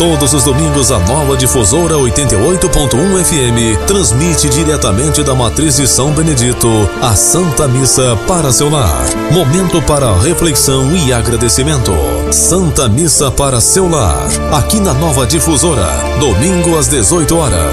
Todos os domingos a Nova Difusora 88.1 FM transmite diretamente da Matriz de São Benedito a Santa Missa para seu lar. Momento para reflexão e agradecimento. Santa Missa para seu lar, aqui na Nova Difusora, domingo às 18 horas.